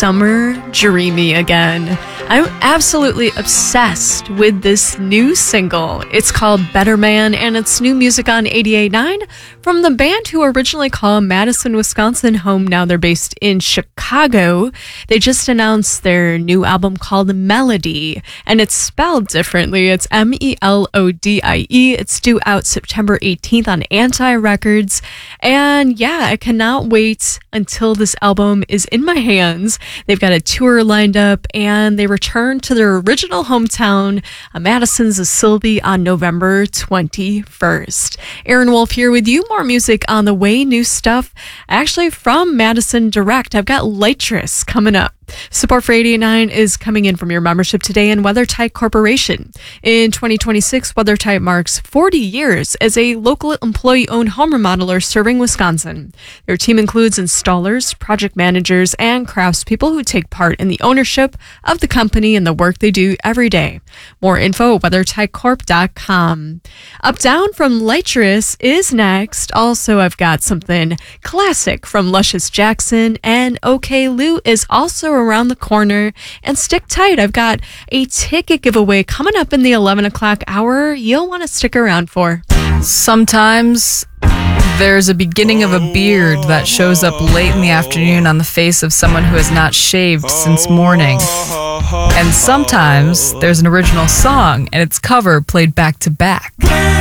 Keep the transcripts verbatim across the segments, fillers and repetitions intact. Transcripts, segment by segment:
summer dreamy again. I'm absolutely obsessed with this new single. It's called Better Man, and it's new music on eighty-eight point nine from the band who originally called Madison, Wisconsin home. Now they're based in Chicago. They just announced their new album called Melody, and it's spelled differently. It's M E L O D I E. It's due out September eighteenth on Anti Records. And yeah, I cannot wait until this album is in my hands. They've got a tour lined up, and they return to their original hometown, uh, Madison's Silby, on November twenty-first. Aaron Wolf here with you. More music on the way. New stuff actually from Madison Direct. I've got Lightress coming up. Support for eighty-eight point nine is coming in from your membership today in WeatherTight Corporation. In twenty twenty-six, WeatherTight marks forty years as a local employee-owned home remodeler serving Wisconsin. Their team includes installers, project managers, and craftspeople who take part in the ownership of the company and the work they do every day. More info at weather tight corp dot com. Up Down from Lightress is next. Also, I've got something classic from Luscious Jackson, and OK Lou is also around the corner. And stick tight, I've got a ticket giveaway coming up in the eleven o'clock hour you'll want to stick around for. Sometimes there's a beginning of a beard that shows up late in the afternoon on the face of someone who has not shaved since morning. And sometimes there's an original song and its cover played back to back.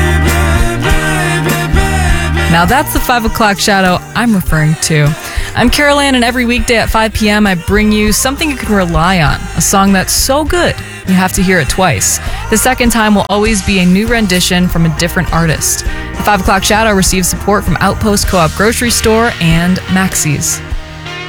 Now that's the five o'clock shadow I'm referring to. I'm Carol Ann, and every weekday at five p.m. I bring you something you can rely on, a song that's so good you have to hear it twice. The second time will always be a new rendition from a different artist. The five o'clock shadow receives support from Outpost Co-op Grocery Store and Maxey's.